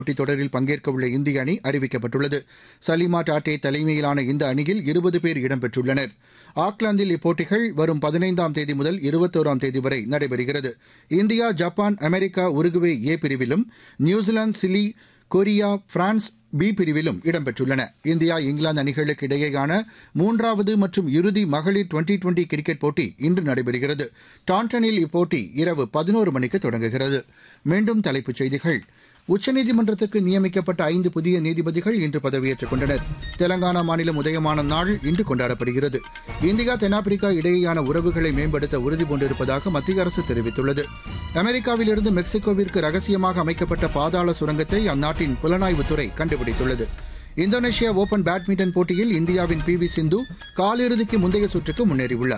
போட்டித் தொடரில் பங்கேற்கவுள்ள இந்திய அணி அறிவிக்கப்பட்டுள்ளது. சலிமா டாட்டே தலைமையிலான இந்த அணியில் 20 பேர் இடம்பெற்றுள்ளனர். ஆக்லாந்தில் இப்போட்டிகள் வரும் 15ஆம் தேதி முதல் 21ஆம் தேதி வரை நடைபெறுகிறது. இந்தியா, ஜப்பான், அமெரிக்கா, உருகுவே ஏ பிரிவிலும், New Zealand, Chile, Korea, France B பிரிவிலும் இடம்பெற்றுள்ளன. இந்தியா, இங்கிலாந்து அணிகளுக்கு இடையேயான 3வது மற்றும் இறுதி மகளிர் டுவெண்டி கிரிக்கெட் போட்டி இன்று நடைபெறுகிறது. டாண்டனில் இப்போட்டி இரவு 11 மணிக்கு தொடங்குகிறது. மீண்டும் தலைப்புச் செய்திகள். உச்சநீதிமன்றத்துக்கு நியமிக்கப்பட்ட 5 புதிய நீதிபதிகள் இன்று பதவியேற்றுக் கொண்டனர். தெலங்கானா மாநிலம் உதயமான நாள் இன்று கொண்டாடப்படுகிறது. இந்தியா, தென்னாப்பிரிக்கா இடையேயான உறவுகளை மேம்படுத்த உறுதிபூண்டிருப்பதாக மத்திய அரசு தெரிவித்துள்ளது. அமெரிக்காவிலிருந்து மெக்சிகோவிற்கு ரகசியமாக அமைக்கப்பட்ட பாதாள சுரங்கத்தை அந்நாட்டின் புலனாய்வுத்துறை கண்டுபிடித்துள்ளது. இந்தோனேஷியா ஓபன் பேட்மிண்டன் போட்டியில் இந்தியாவின் PV சிந்து காலிறுதிக்கு முந்தைய சுற்றுக்கு முன்னேறியுள்ளார்.